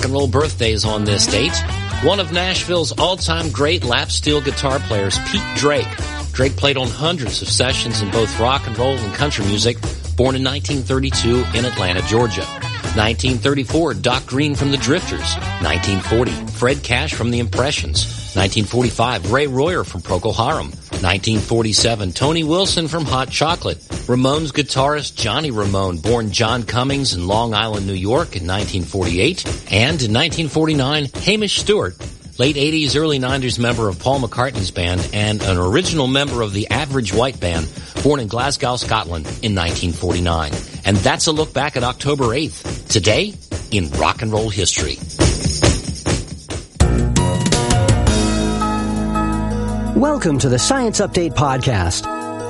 and roll birthdays on this date. One of Nashville's all-time great lap steel guitar players, Pete Drake. Drake played on hundreds of sessions in both rock and roll and country music, born in 1932 in Atlanta, Georgia. 1934, Doc Green from the Drifters. 1940, Fred Cash from the Impressions. 1945, Ray Royer from Procol Harum. 1947, Tony Wilson from Hot Chocolate. Ramones guitarist Johnny Ramone, born John Cummings in Long Island, New York in 1948. And in 1949, Hamish Stewart, late 80s, early 90s member of Paul McCartney's band and an original member of the Average White Band, born in Glasgow, Scotland in 1949. And that's a look back at October 8th, today in rock and roll history. Welcome to the Science Update Podcast.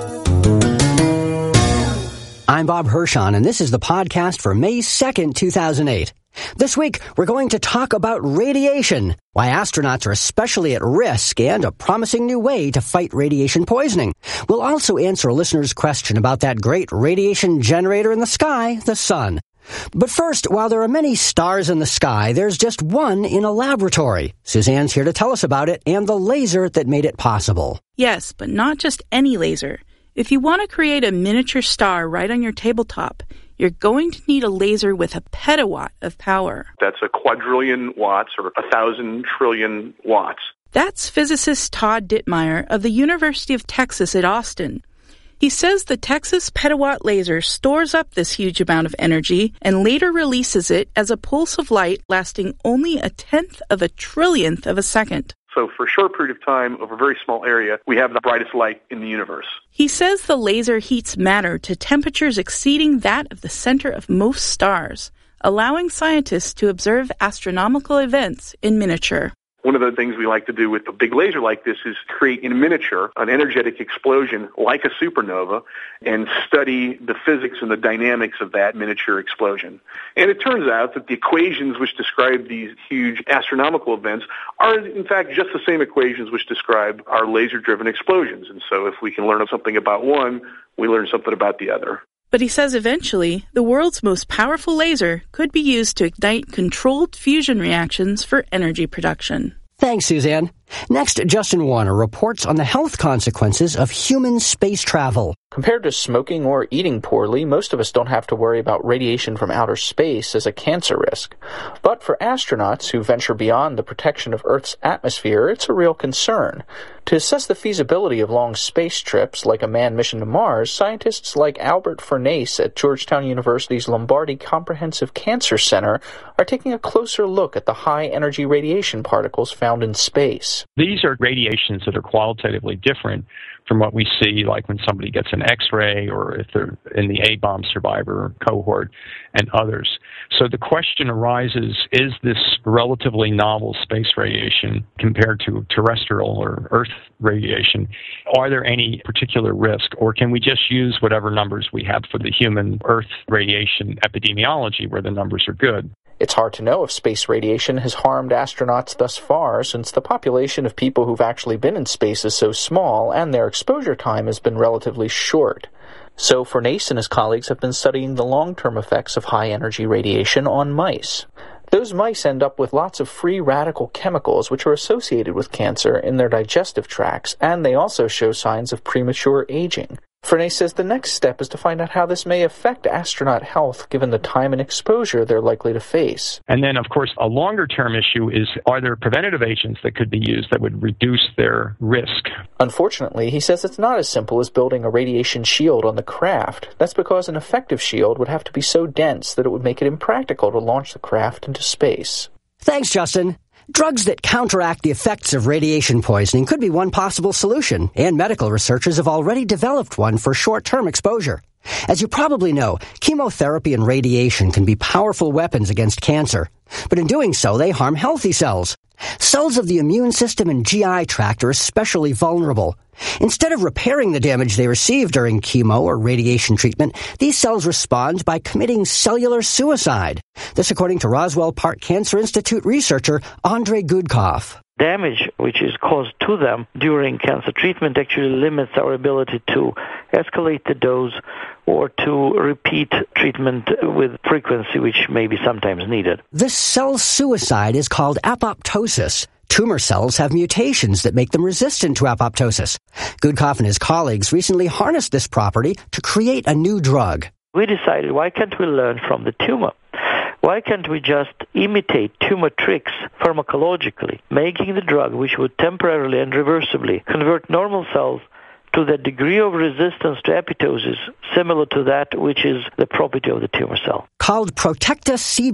I'm Bob Hirschon, and this is the podcast for May 2nd, 2008. This week, we're going to talk about radiation, why astronauts are especially at risk, and a promising new way to fight radiation poisoning. We'll also answer a listener's question about that great radiation generator in the sky, the sun. But first, while there are many stars in the sky, there's just one in a laboratory. Suzanne's here to tell us about it and the laser that made it possible. Yes, but not just any laser. If you want to create a miniature star right on your tabletop, you're going to need a laser with a petawatt of power. That's a quadrillion watts or 1,000 trillion watts. That's physicist Todd Dittmeyer of the University of Texas at Austin. He says the Texas petawatt laser stores up this huge amount of energy and later releases it as a pulse of light lasting only 1/10 of a trillionth of a second. So for a short period of time, over a very small area, we have the brightest light in the universe. He says the laser heats matter to temperatures exceeding that of the center of most stars, allowing scientists to observe astronomical events in miniature. One of the things we like to do with a big laser like this is create in miniature an energetic explosion like a supernova and study the physics and the dynamics of that miniature explosion. And it turns out that the equations which describe these huge astronomical events are in fact just the same equations which describe our laser-driven explosions. And so if we can learn something about one, we learn something about the other. But he says eventually, the world's most powerful laser could be used to ignite controlled fusion reactions for energy production. Thanks, Suzanne. Next, Justin Warner reports on the health consequences of human space travel. Compared to smoking or eating poorly, most of us don't have to worry about radiation from outer space as a cancer risk. But for astronauts who venture beyond the protection of Earth's atmosphere, it's a real concern. To assess the feasibility of long space trips, like a manned mission to Mars, scientists like Albert Furnace at Georgetown University's Lombardi Comprehensive Cancer Center are taking a closer look at the high-energy radiation particles found in space. These are radiations that are qualitatively different from what we see, like when somebody gets an X-ray or if they're in the A-bomb survivor cohort and others. So the question arises, is this relatively novel space radiation compared to terrestrial or Earth radiation? Are there any particular risk, or can we just use whatever numbers we have for the human Earth radiation epidemiology where the numbers are good? It's hard to know if space radiation has harmed astronauts thus far, since the population of people who've actually been in space is so small and their exposure time has been relatively short. So Furnace and his colleagues have been studying the long-term effects of high-energy radiation on mice. Those mice end up with lots of free radical chemicals which are associated with cancer in their digestive tracts, and they also show signs of premature aging. Furnace says the next step is to find out how this may affect astronaut health given the time and exposure they're likely to face. And then, of course, a longer-term issue is, are there preventative agents that could be used that would reduce their risk? Unfortunately, he says it's not as simple as building a radiation shield on the craft. That's because an effective shield would have to be so dense that it would make it impractical to launch the craft into space. Thanks, Justin. Drugs that counteract the effects of radiation poisoning could be one possible solution, and medical researchers have already developed one for short-term exposure. As you probably know, chemotherapy and radiation can be powerful weapons against cancer, but in doing so, they harm healthy cells. Cells of the immune system and GI tract are especially vulnerable. Instead of repairing the damage they receive during chemo or radiation treatment, these cells respond by committing cellular suicide. This according to Roswell Park Cancer Institute researcher Andrei Gudkov. damage which is caused to them during cancer treatment actually limits our ability to escalate the dose or to repeat treatment with frequency, which may be sometimes needed. This cell suicide is called apoptosis. Tumor cells have mutations that make them resistant to apoptosis. Gudkoff and his colleagues recently harnessed this property to create a new drug. We decided, why can't we learn from the tumor? Why can't we just imitate tumor tricks pharmacologically, making the drug which would temporarily and reversibly convert normal cells to the degree of resistance to apoptosis similar to that which is the property of the tumor cell. Called Protecta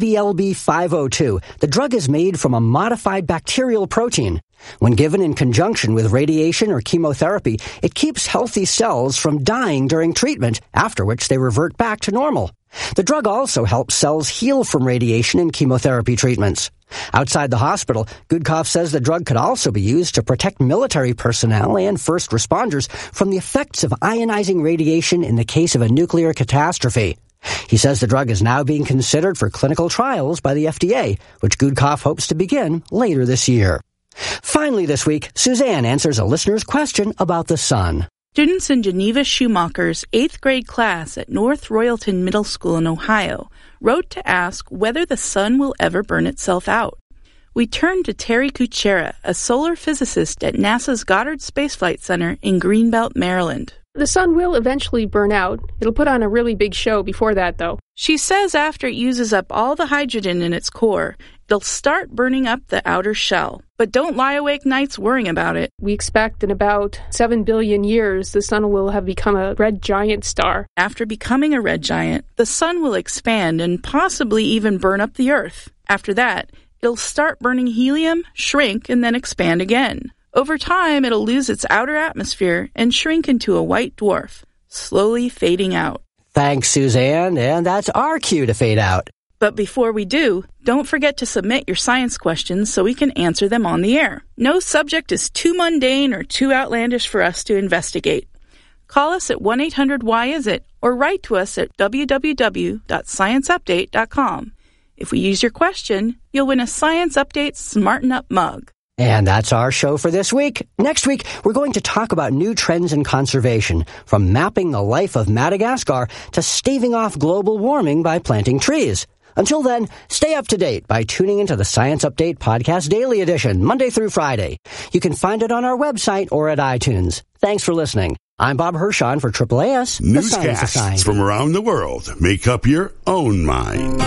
CBLB502, the drug is made from a modified bacterial protein. When given in conjunction with radiation or chemotherapy, it keeps healthy cells from dying during treatment, after which they revert back to normal. The drug also helps cells heal from radiation and chemotherapy treatments. Outside the hospital, Gudkoff says the drug could also be used to protect military personnel and first responders from the effects of ionizing radiation in the case of a nuclear catastrophe. He says the drug is now being considered for clinical trials by the FDA, which Gudkoff hopes to begin later this year. Finally this week, Suzanne answers a listener's question about the sun. Students in Geneva Schumacher's 8th grade class at North Royalton Middle School in Ohio wrote to ask whether the sun will ever burn itself out. We turned to Terry Kuchera, a solar physicist at NASA's Goddard Space Flight Center in Greenbelt, Maryland. The sun will eventually burn out. It'll put on a really big show before that, though. She says after it uses up all the hydrogen in its core, it'll start burning up the outer shell. But don't lie awake nights worrying about it. We expect in about 7 billion years, the sun will have become a red giant star. After becoming a red giant, the sun will expand and possibly even burn up the Earth. After that, it'll start burning helium, shrink, and then expand again. Over time, it'll lose its outer atmosphere and shrink into a white dwarf, slowly fading out. Thanks, Suzanne, and that's our cue to fade out. But before we do, don't forget to submit your science questions so we can answer them on the air. No subject is too mundane or too outlandish for us to investigate. Call us at 1-800-WHY-IS-IT or write to us at www.scienceupdate.com. If we use your question, you'll win a Science Update Smarten Up mug. And that's our show for this week. Next week, we're going to talk about new trends in conservation, from mapping the life of Madagascar to staving off global warming by planting trees. Until then, stay up to date by tuning into the Science Update Podcast Daily Edition, Monday through Friday. You can find it on our website or at iTunes. Thanks for listening. I'm Bob Hirschon for AAAS, the Science Society. Newscasts from around the world. Make up your own mind.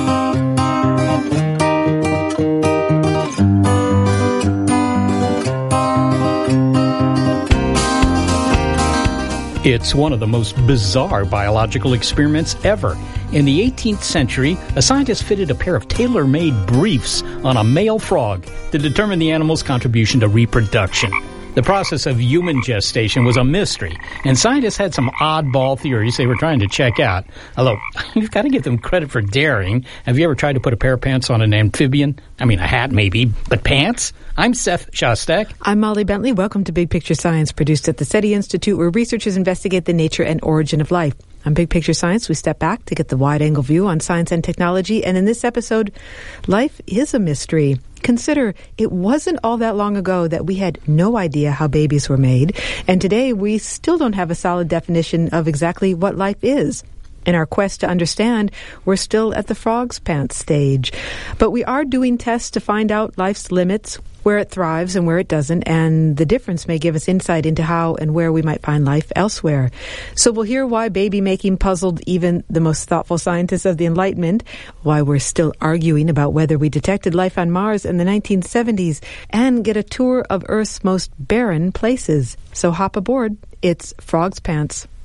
It's one of the most bizarre biological experiments ever. In the 18th century, a scientist fitted a pair of tailor-made briefs on a male frog to determine the animal's contribution to reproduction. The process of human gestation was a mystery, and scientists had some oddball theories they were trying to check out. Although, you've got to give them credit for daring. Have you ever tried to put a pair of pants on an amphibian? I mean, a hat maybe, but pants? I'm Seth Shostak. I'm Molly Bentley. Welcome to Big Picture Science, produced at the SETI Institute, where researchers investigate the nature and origin of life. On Big Picture Science, we step back to get the wide-angle view on science and technology, and in this episode, life is a mystery. Consider, it wasn't all that long ago that we had no idea how babies were made, and today we still don't have a solid definition of exactly what life is. In our quest to understand, we're still at the frog's pants stage. But we are doing tests to find out life's limits, where it thrives and where it doesn't, and the difference may give us insight into how and where we might find life elsewhere. So we'll hear why baby making puzzled even the most thoughtful scientists of the Enlightenment, why we're still arguing about whether we detected life on Mars in the 1970s, and get a tour of Earth's most barren places. So hop aboard. It's Frog's Pants.